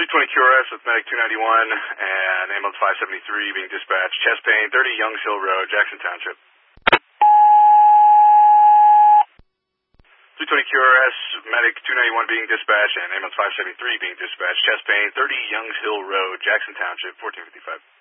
320 QRS with Medic 291 and ambulance 573 being dispatched. Chest pain, 30 Youngs Hill Road, Jackson Township. 320 QRS, Medic 291 being dispatched and ambulance 573 being dispatched. Chest pain, 30 Youngs Hill Road, Jackson Township, 1455.